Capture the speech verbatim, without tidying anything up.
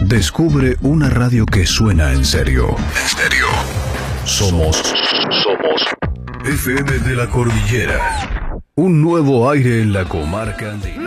Descubre una radio que suena en serio. En serio. Somos, somos F M de la Cordillera. Un nuevo aire en la comarca andina.